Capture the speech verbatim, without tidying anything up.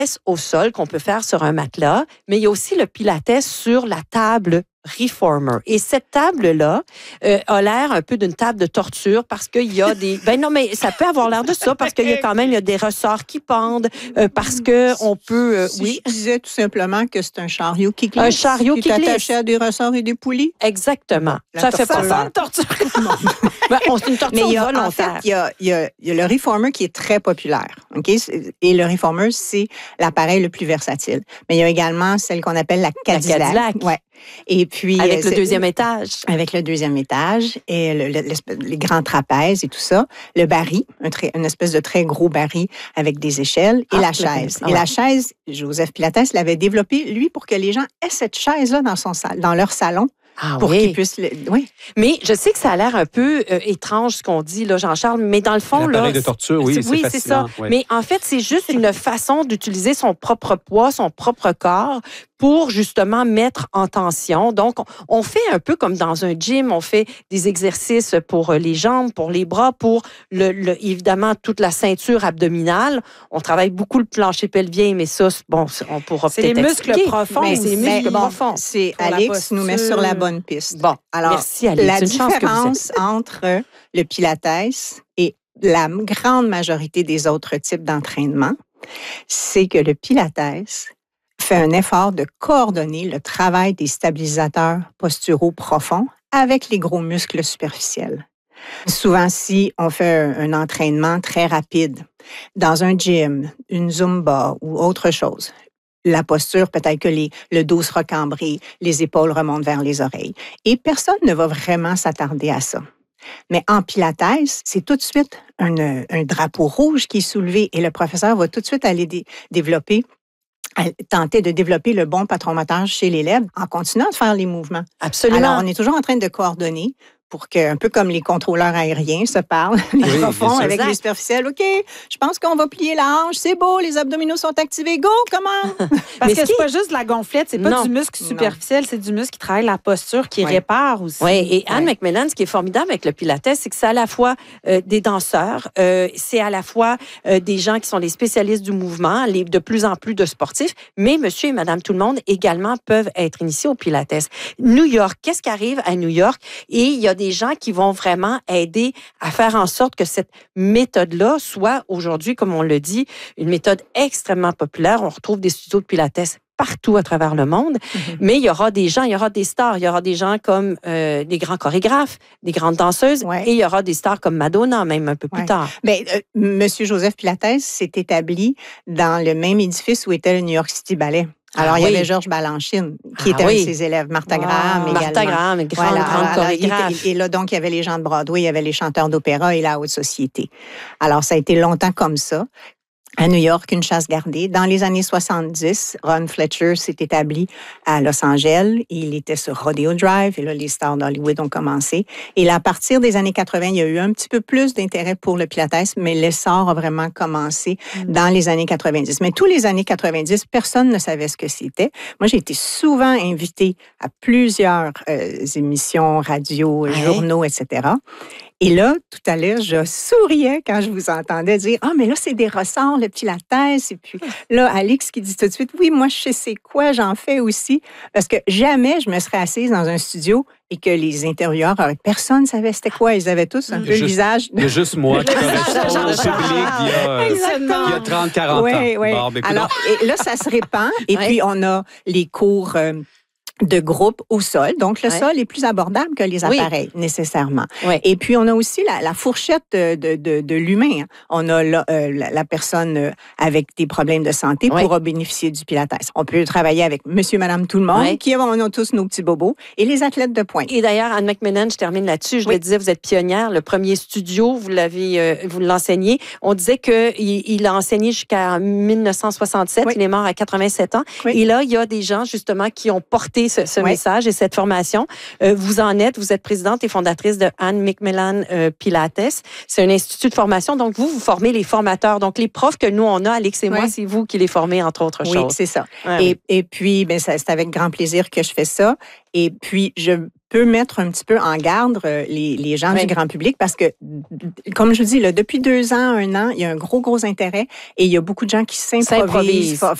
au sol qu'on peut faire sur un matelas, mais il y a aussi le pilates sur la table Reformer. Et cette table-là euh, a l'air un peu d'une table de torture parce qu'il y a des... Ben non, mais ça peut avoir l'air de ça parce qu'il y a quand même il y a des ressorts qui pendent, euh, parce qu'on peut... Euh, si oui. Je disais tout simplement que c'est un chariot qui glisse. Un chariot qui, qui est glisse. attaché à des ressorts et des poulies. Exactement. La ça fait pas torture. ça, une torture. ben, on, c'est une torture Mais il y a, volontaire. en fait, il y a, il y a, il y a le Reformer qui est très populaire. Okay? Et le Reformer, c'est l'appareil le plus versatile. Mais il y a également celle qu'on appelle la Cadillac. La Cadillac. Ouais. Et puis, avec le deuxième étage. Avec le deuxième étage et le, le, les grands trapèzes et tout ça. Le baril, un très, une espèce de très gros baril avec des échelles et ah, la chaise. Ah, et ouais. la chaise, Joseph Pilates l'avait développée, lui, pour que les gens aient cette chaise-là dans, son, dans leur salon. Ah, pour oui. qu'ils puissent... Le... Oui. Mais je sais que ça a l'air un peu euh, étrange ce qu'on dit, là, Jean-Charles, mais dans le fond... L'appareil là, de torture, oui, c'est Oui, c'est ça. Ouais. Mais en fait, c'est juste une façon d'utiliser son propre poids, son propre corps pour justement mettre en tension. Donc, on fait un peu comme dans un gym, on fait des exercices pour les jambes, pour les bras, pour le, le, évidemment toute la ceinture abdominale. On travaille beaucoup le plancher pelvien, mais ça, bon, on pourra c'est peut-être les muscles expliquer. profonds. Mais c'est les muscles bon, profonds. C'est Alix nous met sur la bonne piste. Bon, alors merci Alix. La une chance différence que vous êtes... entre le Pilates et la grande majorité des autres types d'entraînement, c'est que le Pilates fait un effort de coordonner le travail des stabilisateurs posturaux profonds avec les gros muscles superficiels. Souvent, si on fait un, un entraînement très rapide dans un gym, une Zumba ou autre chose, la posture, peut-être que les, le dos sera cambré, les épaules remontent vers les oreilles. Et personne ne va vraiment s'attarder à ça. Mais en Pilates, c'est tout de suite un, un drapeau rouge qui est soulevé et le professeur va tout de suite aller dé, développer tenter de développer le bon patron moteur chez l'élève en continuant de faire les mouvements. Absolument. Alors, on est toujours en train de coordonner pour que, un peu comme les contrôleurs aériens se parlent, les oui, profonds avec les superficiels. OK, je pense qu'on va plier la hanche, c'est beau, les abdominaux sont activés, go, comment? Parce Mais que c'est qui... pas juste de la gonflette, c'est pas non. du muscle superficiel, c'est du muscle qui travaille la posture, qui oui. répare aussi. Oui, et Anne oui. McMillan, ce qui est formidable avec le Pilates, c'est que c'est à la fois euh, des danseurs, euh, c'est à la fois euh, des gens qui sont les spécialistes du mouvement, les, de plus en plus de sportifs, mais monsieur et madame tout le monde également peuvent être initiés au Pilates. New York, qu'est-ce qui arrive à New York? Et il y a des gens qui vont vraiment aider à faire en sorte que cette méthode-là soit aujourd'hui, comme on le dit, une méthode extrêmement populaire. On retrouve des studios de Pilates partout à travers le monde, mm-hmm. mais il y aura des gens, il y aura des stars, il y aura des gens comme euh, des grands chorégraphes, des grandes danseuses, ouais. et il y aura des stars comme Madonna, même un peu plus ouais. tard. Bien, euh, Monsieur Joseph Pilates s'est établi dans le même édifice où était le New York City Ballet. Alors, ah, il y oui. avait Georges Balanchine, qui ah, était oui. un de ses élèves, Martha wow. Graham également. Martha Graham, une grande, voilà. grande alors, chorégraphe. Était, et là, donc, il y avait les gens de Broadway, il y avait les chanteurs d'opéra et la haute société. Alors, ça a été longtemps comme ça. À New York, une chasse gardée. Dans les années soixante-dix, Ron Fletcher s'est établi à Los Angeles. Il était sur Rodeo Drive et là, les stars d'Hollywood ont commencé. Et là, à partir des années quatre-vingts, il y a eu un petit peu plus d'intérêt pour le Pilates, mais l'essor a vraiment commencé mm. dans les années quatre-vingt-dix. Mais tous les années quatre-vingt-dix, personne ne savait ce que c'était. Moi, j'ai été souvent invitée à plusieurs euh, émissions, radio, ouais. journaux, et cetera. Et là, tout à l'heure, je souriais quand je vous entendais dire « Ah, mais là, c'est des ressorts, le Pilates. » Et puis là, Alix qui dit tout de suite « Oui, moi, je sais c'est quoi, j'en fais aussi. » Parce que jamais je me serais assise dans un studio et que les intervieweurs, personne ne savait c'était quoi. Ils avaient tous un peu juste, le visage... Il y a juste moi qui correspond au public il y a, il y a trente quarante oui, ans. Oui. Bon, ben, alors, et là, ça se répand. Et oui. puis, on a les cours... Euh, de groupe au sol. Donc, le ouais. sol est plus abordable que les appareils, oui. nécessairement. Oui. Et puis, on a aussi la, la fourchette de, de, de, de l'humain. On a la, euh, la, la personne avec des problèmes de santé oui. pourra bénéficier du Pilates. On peut travailler avec monsieur, madame, tout le monde, oui. qui on a tous nos petits bobos, et les athlètes de pointe. Et d'ailleurs, Anne McMillan, je termine là-dessus, je oui. le disais, vous êtes pionnière. Le premier studio, vous l'avez, euh, vous l'enseignez. On disait qu'il il a enseigné jusqu'à dix-neuf cent soixante-sept. Oui. Il est mort à quatre-vingt-sept ans. Oui. Et là, il y a des gens, justement, qui ont porté ce, ce oui. message et cette formation. Euh, vous en êtes, vous êtes présidente et fondatrice de Anne McMillan euh, Pilates. C'est un institut de formation. Donc, vous, vous formez les formateurs. Donc, les profs que nous, on a, Alix et moi, oui. c'est vous qui les formez, entre autres oui, choses. Oui, c'est ça. Ouais, et, oui. et puis, ben, ça, c'est avec grand plaisir que je fais ça. Et puis, je peut mettre un petit peu en garde euh, les, les gens oui. du grand public parce que, comme je vous dis, là, depuis deux ans, un an, il y a un gros, gros intérêt et il y a beaucoup de gens qui s'improvisent,